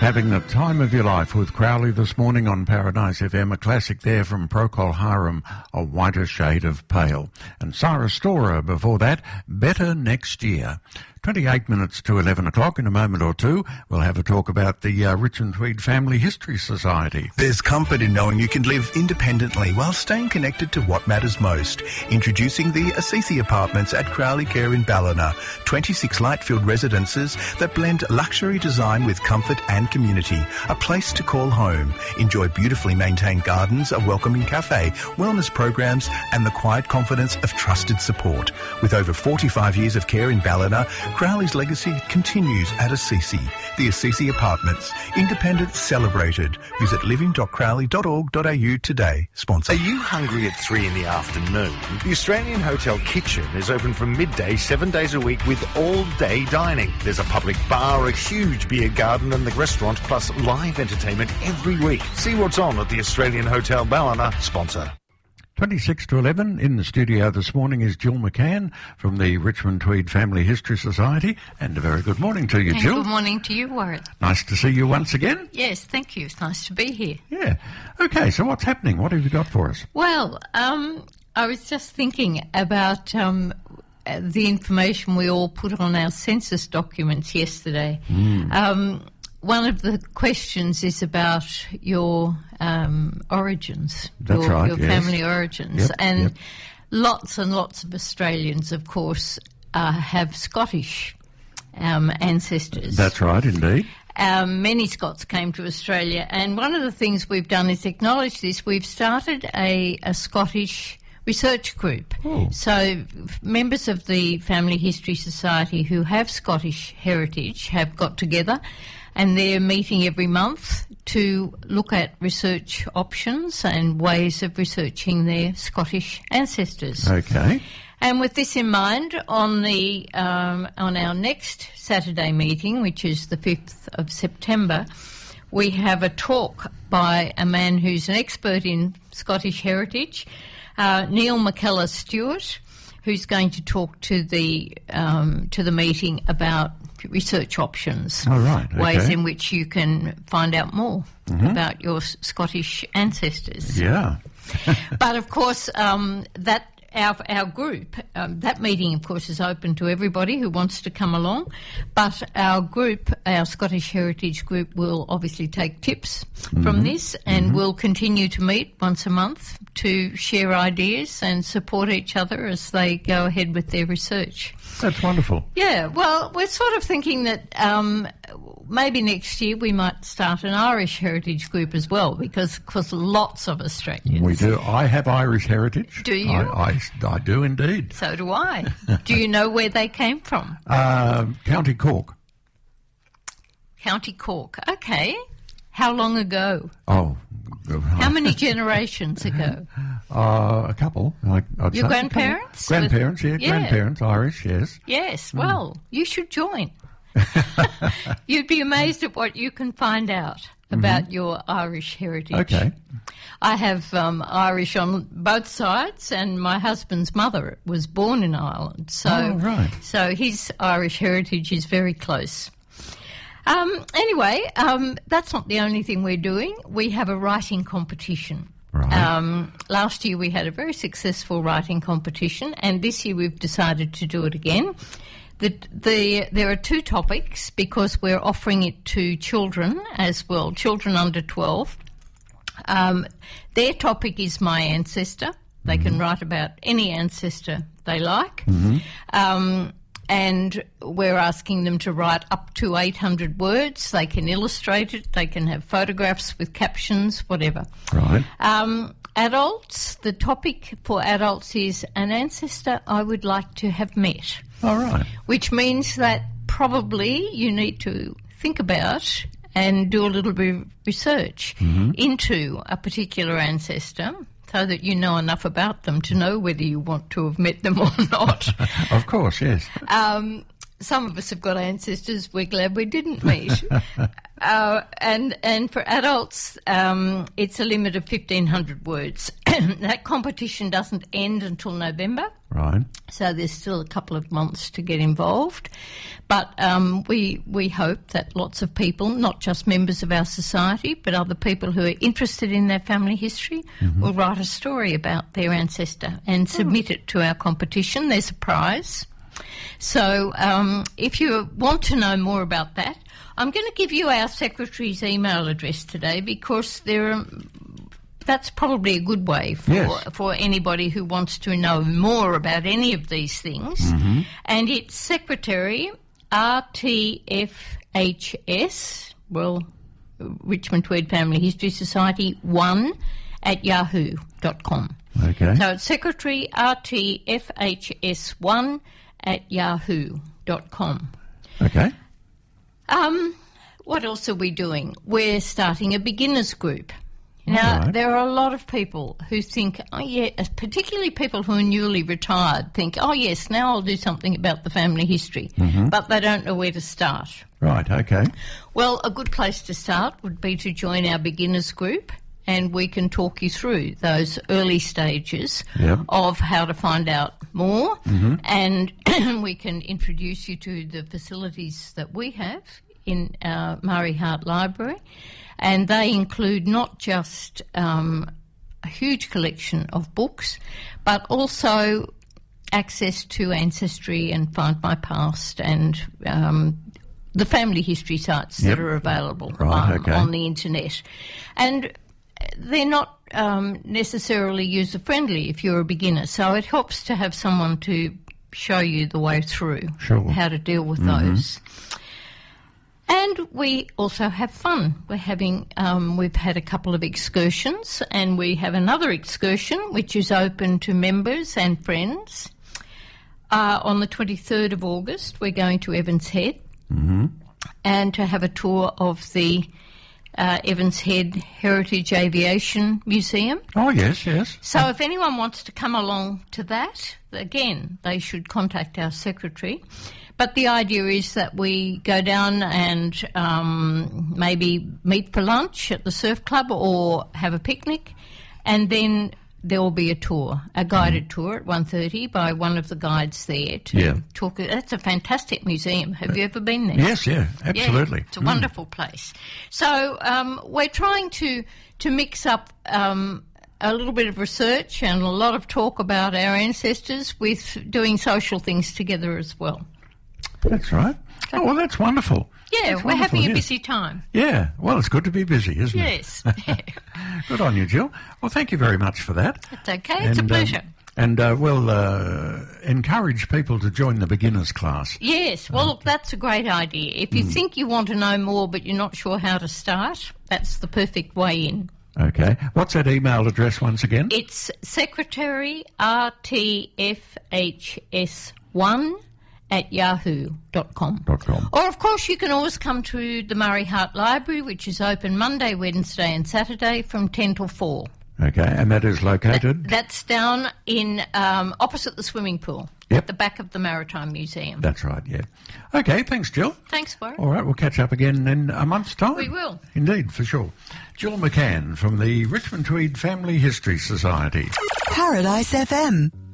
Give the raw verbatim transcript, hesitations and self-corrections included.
Having the time of your life with Crowley this morning on Paradise F M, a classic there from Procol Harum, A Whiter Shade of Pale. And Sarah Storer before that, Better Next Year. twenty-eight minutes to eleven o'clock. In a moment or two, we'll have a talk about the uh, Richmond Tweed Family History Society. There's comfort in knowing you can live independently while staying connected to what matters most. Introducing the Assisi Apartments at Crowley Care in Ballina. twenty-six light-filled residences that blend luxury design with comfort and community. A place to call home. Enjoy beautifully maintained gardens, a welcoming cafe, wellness programs and the quiet confidence of trusted support. With over forty-five years of care in Ballina, Crowley's legacy continues at Assisi. The Assisi Apartments. Independent celebrated. Visit living dot crowley dot org dot a u today. Sponsor. Are you hungry at three in the afternoon? The Australian Hotel Kitchen is open from midday, seven days a week with all-day dining. There's a public bar, a huge beer garden and the restaurant, plus live entertainment every week. See what's on at the Australian Hotel Ballina. Sponsor. twenty-six to eleven in the studio this morning is Jill McCann from the Richmond Tweed Family History Society. And a very good morning to you, and Jill. Good morning to you, Warren. Nice to see you once again. Yes, thank you. It's nice to be here. Yeah. Okay, so what's happening? What have you got for us? Well, um, I was just thinking about um, the information we all put on our census documents yesterday. Mm. Um, one of the questions is about your um, origins, That's your, right, your yes. family origins. Yep, and yep. lots and lots of Australians, of course, uh, have Scottish um, ancestors. That's right, indeed. Um, many Scots came to Australia, and one of the things we've done is acknowledge this. We've started a, a Scottish research group. Oh. So f- members of the Family History Society who have Scottish heritage have got together, and they're meeting every month to look at research options and ways of researching their Scottish ancestors. Okay. And with this in mind, on the um, on our next Saturday meeting, which is the fifth of September, we have a talk by a man who's an expert in Scottish heritage, uh, Neil McKellar Stewart, who's going to talk to the um, to the meeting about research options, oh, right. okay. ways in which you can find out more mm-hmm. about your S- Scottish ancestors. Yeah. But of course, um, that our our group, um, that meeting, of course, is open to everybody who wants to come along. But our group, our Scottish Heritage Group, will obviously take tips mm-hmm. from this, and mm-hmm. will continue to meet once a month to share ideas and support each other as they go ahead with their research. That's wonderful. Yeah, well, we're sort of thinking that um, maybe next year we might start an Irish heritage group as well, because, of course, lots of Australians. We do. I have Irish heritage. Do you? I, I, I do indeed. So do I. Do you know where they came from? Uh, County Cork. County Cork. Okay. How long ago? Oh. How many generations ago? Uh, a couple. I, I'd Your say. grandparents? Grandparents, yeah, yeah. Grandparents, Irish, yes. Yes, well, mm. you should join. You'd be amazed at what you can find out about mm-hmm. your Irish heritage. Okay. I have um, Irish on both sides, and my husband's mother was born in Ireland. So, oh, right. So his Irish heritage is very close. Um, anyway, um, that's not the only thing we're doing. We have a writing competition. Right. Um, last year we had a very successful writing competition, and this year we've decided to do it again. The, the, there are two topics, because we're offering it to children as well, children under twelve. Um, their topic is My Ancestor. They mm-hmm. can write about any ancestor they like. Mm-hmm. Um, and we're asking them to write up to eight hundred words. They can illustrate it. They can have photographs with captions, whatever. Right. Um, adults, the topic for adults is an ancestor I would like to have met. All right. Which means that probably you need to think about and do a little bit of research mm-hmm. into a particular ancestor, so that you know enough about them to know whether you want to have met them or not. Of course, yes. Um, some of us have got ancestors we're glad we didn't meet. uh, and and for adults, um, it's a limit of fifteen hundred words. That competition doesn't end until November. Right. So there's still a couple of months to get involved. But um, we we hope that lots of people, not just members of our society, but other people who are interested in their family history, mm-hmm. will write a story about their ancestor and submit it to our competition. There's a prize. So um, if you want to know more about that, I'm going to give you our secretary's email address today, because there are... That's probably a good way for, yes. for anybody who wants to know more about any of these things. Mm-hmm. And it's secretary, R T F H S, well, Richmond Tweed Family History Society, one at yahoo dot com. Okay. So it's secretary, R T F H S one at yahoo dot com. Okay. Um, what else are we doing? We're starting a beginners group. Now, right. there are a lot of people who think, oh, yeah, particularly people who are newly retired, think, oh, yes, now I'll do something about the family history, mm-hmm. but they don't know where to start. Right, okay. Well, a good place to start would be to join our beginners group, and we can talk you through those early stages yep. of how to find out more, mm-hmm. and we can introduce you to the facilities that we have in our Murray Hart Library. And they include not just um, a huge collection of books, but also access to Ancestry and Find My Past and um, the family history sites yep. that are available right, um, okay. on the internet. And they're not um, necessarily user-friendly if you're a beginner, so it helps to have someone to show you the way through, sure. how to deal with mm-hmm. those. And we also have fun. We're having, um, we've had a couple of excursions, and we have another excursion which is open to members and friends. Uh, on the twenty-third of August, we're going to Evans Head mm-hmm. and to have a tour of the uh, Evans Head Heritage Aviation Museum. Oh, yes, yes. So if anyone wants to come along to that, again, they should contact our secretary. But the idea is that we go down and um, maybe meet for lunch at the surf club or have a picnic, and then there will be a tour, a guided mm. tour at one thirty by one of the guides there to yeah. talk. That's a fantastic museum. Have you ever been there? Yes, yeah, absolutely. Yeah, it's a mm. wonderful place. So um, we're trying to, to mix up um, a little bit of research and a lot of talk about our ancestors with doing social things together as well. That's right. Oh, well, that's wonderful. Yeah, that's we're wonderful, having a yeah. busy time. Yeah, well, it's good to be busy, isn't yes. it? Yes. Good on you, Jill. Well, thank you very much for that. That's okay. It's and, a pleasure. Um, and uh, we'll uh, encourage people to join the beginners class. Yes. Well, uh, look, that's a great idea. If you mm. think you want to know more but you're not sure how to start, that's the perfect way in. Okay. What's that email address once again? It's secretary R T F H S one at yahoo dot com. .com. Or, of course, you can always come to the Murray Hart Library, which is open Monday, Wednesday and Saturday from ten till four. Okay, and that is located? That, that's down in um, opposite the swimming pool, yep. at the back of the Maritime Museum. That's right, yeah. Okay, thanks, Jill. Thanks, Warren. All right, we'll catch up again in a month's time. We will. Indeed, for sure. Jill McCann from the Richmond Tweed Family History Society. Paradise F M.